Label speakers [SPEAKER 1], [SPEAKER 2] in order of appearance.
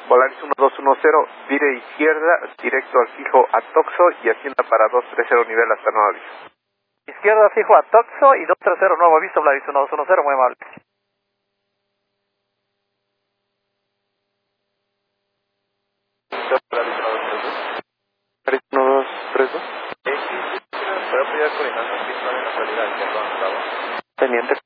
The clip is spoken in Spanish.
[SPEAKER 1] Volaris 1210, vire izquierda, directo al fijo Atoxo y hacienda para 230 nivel hasta nuevo aviso.
[SPEAKER 2] Izquierda fijo a Toxo y 230 nuevo aviso, Volaris 1210, muy amable.
[SPEAKER 1] Volaris 1232.
[SPEAKER 3] ¿Puedo pedir coordinación visual en la salida del centro donde estaba?
[SPEAKER 1] Teniente.